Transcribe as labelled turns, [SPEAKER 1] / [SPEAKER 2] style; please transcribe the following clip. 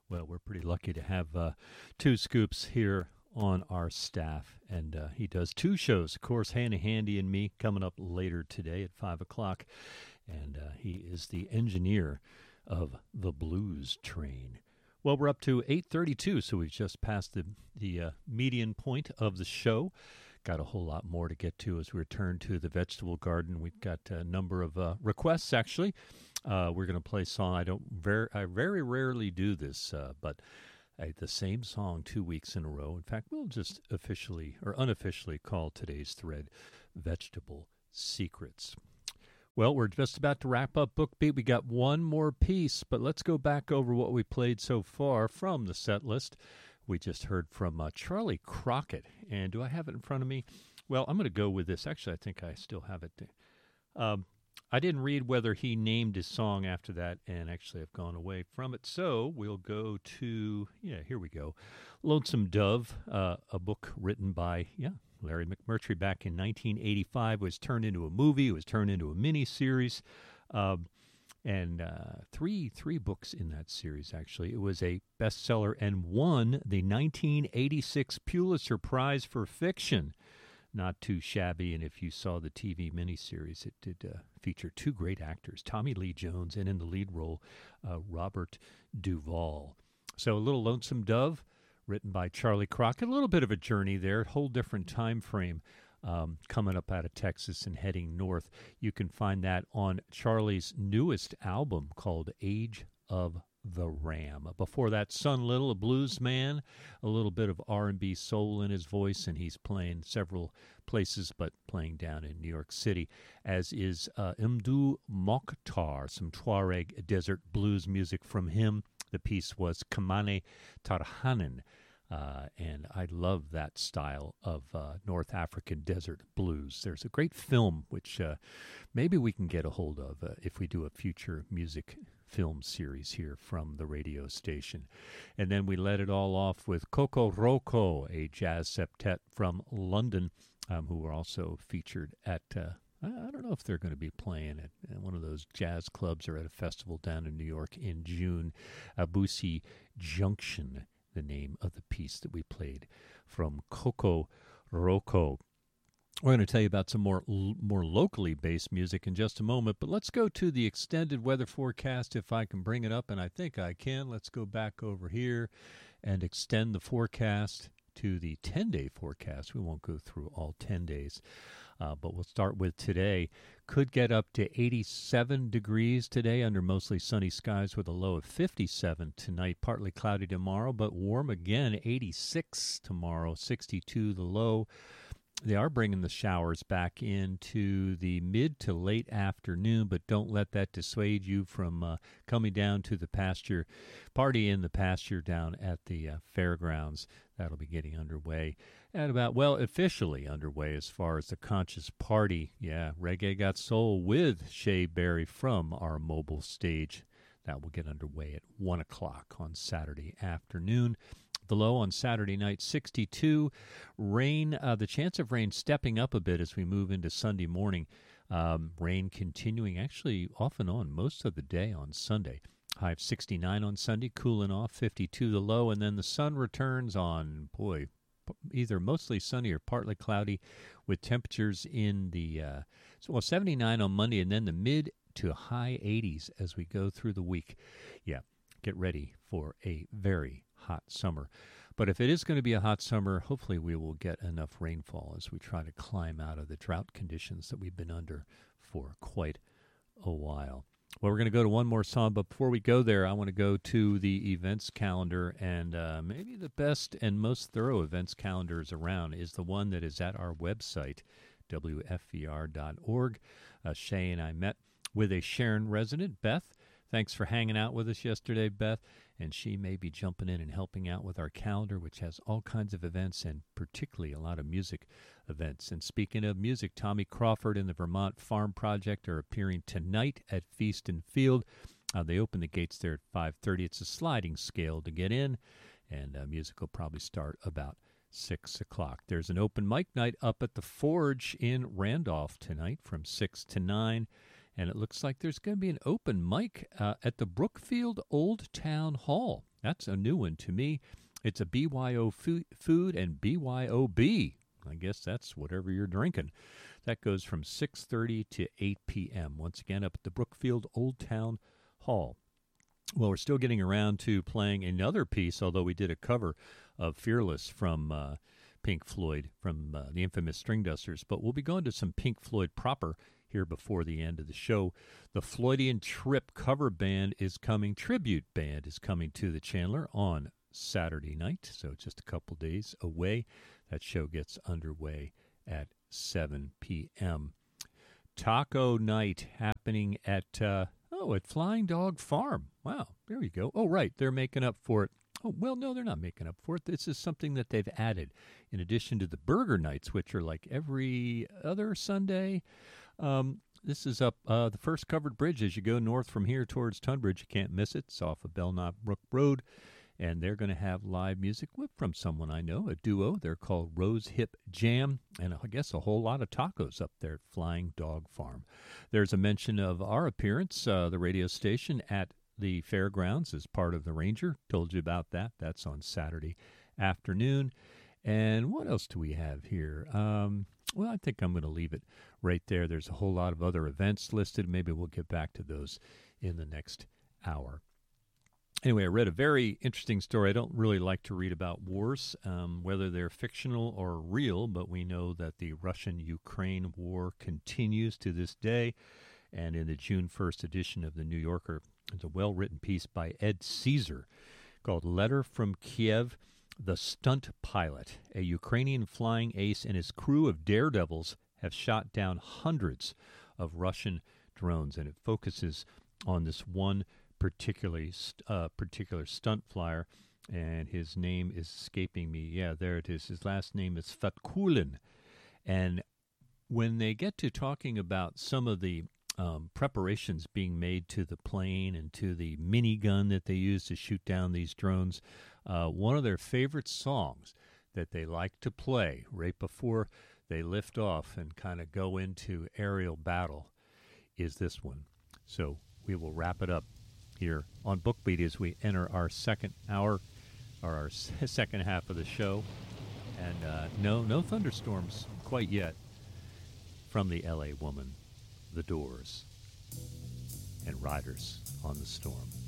[SPEAKER 1] Well, we're pretty lucky to have two scoops here on our staff, and he does two shows. Of course, Hannah Handy and me coming up later today at 5 o'clock, and he is the engineer of the Blues Train. Well, we're up to 8:32, so we've just passed the median point of the show. Got a whole lot more to get to as we return to the vegetable garden. We've got a number of requests, actually. We're going to play a song. I very rarely do this, but the same song 2 weeks in a row. In fact, we'll just officially or unofficially call today's thread Vegetable Secrets. Well, we're just about to wrap up Book Beat. We got one more piece, but let's go back over what we played so far from the set list. We just heard from Charlie Crockett. And do I have it in front of me? Well, I'm going to go with this. Actually, I think I still have it. I didn't read whether he named his song after that, and actually I've gone away from it. So we'll go to, here we go. Lonesome Dove, a book written by, Larry McMurtry back in 1985, was turned into a movie. It was turned into a mini-series. And three books in that series, actually. It was a bestseller and won the 1986 Pulitzer Prize for Fiction. Not too shabby, and if you saw the TV miniseries, it did feature two great actors, Tommy Lee Jones, and in the lead role, Robert Duvall. So a little Lonesome Dove, written by Charlie Crockett. A little bit of a journey there, a whole different time frame. Coming up out of Texas and heading north. You can find that on Charlie's newest album called Age of the Ram. Before that, Son Little, a blues man, a little bit of R&B soul in his voice, and he's playing several places, but playing down in New York City, as is Mdou Mokhtar, some Tuareg desert blues music from him. The piece was Kamane Tarhanen. And I love that style of North African desert blues. There's a great film which maybe we can get a hold of if we do a future music film series here from the radio station. And then we let it all off with Coco Roco, a jazz septet from London, who were also featured at I don't know if they're going to be playing at one of those jazz clubs or at a festival down in New York in June, Abusi Junction, the name of the piece that we played from Coco Roco. We're going to tell you about some more locally based music in just a moment, but let's go to the extended weather forecast if I can bring it up, and I think I can. Let's go back over here and extend the forecast to the 10-day forecast. We won't go through all 10 days, but we'll start with today. Could get up to 87 degrees today under mostly sunny skies with a low of 57 tonight. Partly cloudy tomorrow, but warm again. 86 tomorrow, 62 the low. They are bringing the showers back into the mid to late afternoon, but don't let that dissuade you from coming down to the pasture, party in the pasture down at the fairgrounds. That'll be getting underway at about, officially underway as far as the Conscious Party. Yeah, Reggae Got Soul with Shea Berry from our mobile stage. That will get underway at 1 o'clock on Saturday afternoon. The low on Saturday night, 62. Rain, the chance of rain stepping up a bit as we move into Sunday morning. Rain continuing actually off and on most of the day on Sunday. High of 69 on Sunday, cooling off, 52 the low, and then the sun returns on, either mostly sunny or partly cloudy with temperatures in the 79 on Monday and then the mid to high 80s as we go through the week. Yeah, get ready for a very hot summer. But if it is going to be a hot summer, hopefully we will get enough rainfall as we try to climb out of the drought conditions that we've been under for quite a while. Well, we're going to go to one more song, but before we go there, I want to go to the events calendar, and maybe the best and most thorough events calendars around is the one that is at our website, WFVR.org. Shay and I met with a Sharon resident, Beth. Thanks for hanging out with us yesterday, Beth. And she may be jumping in and helping out with our calendar, which has all kinds of events and particularly a lot of music events. And speaking of music, Tommy Crawford and the Vermont Farm Project are appearing tonight at Feast and Field. They open the gates there at 5:30. It's a sliding scale to get in, and music will probably start about 6 o'clock. There's an open mic night up at the Forge in Randolph tonight from 6 to 9. And it looks like there's going to be an open mic at the Brookfield Old Town Hall. That's a new one to me. It's a BYO food and BYOB. I guess that's whatever you're drinking. That goes from 6:30 to 8 p.m. Once again, up at the Brookfield Old Town Hall. Well, we're still getting around to playing another piece, although we did a cover of Fearless from Pink Floyd, from the infamous String Dusters. But we'll be going to some Pink Floyd proper here before the end of the show. The Floydian Trip cover band is coming, tribute band is coming to the Chandler on Saturday night, so just a couple days away. That show gets underway at 7 p.m. Taco night happening at Flying Dog Farm. Wow, there you go. Oh, right, they're making up for it. Oh, well, no, they're not making up for it. This is something that they've added in addition to the burger nights, which are like every other Sunday. This is up the first covered bridge as you go north from here towards Tunbridge. You can't miss it. It's off of Belknap Brook Road. And they're going to have live music from someone I know, a duo. They're called Rose Hip Jam, and I guess a whole lot of tacos up there at Flying Dog Farm. There's a mention of our appearance, the radio station, at the fairgrounds as part of the Ranger. Told you about that. That's on Saturday afternoon. And what else do we have here? Well, I think I'm going to leave it right there. There's a whole lot of other events listed. Maybe we'll get back to those in the next hour. Anyway, I read a very interesting story. I don't really like to read about wars, whether they're fictional or real, but we know that the Russian-Ukraine war continues to this day. And in the June 1st edition of the New Yorker, there's a well-written piece by Ed Caesar called Letter from Kiev, the Stunt Pilot. A Ukrainian flying ace and his crew of daredevils have shot down hundreds of Russian drones, and it focuses on this one particular stunt flyer, and his name is escaping me. Yeah, there it is. His last name is Fatkulin. And when they get to talking about some of the preparations being made to the plane and to the minigun that they use to shoot down these drones, one of their favorite songs that they like to play right before they lift off and kind of go into aerial battle is this one. So we will wrap it up here on BookBeat as we enter our second hour, or our second half of the show. And no thunderstorms quite yet from the LA Woman, The Doors, and Riders on the Storm.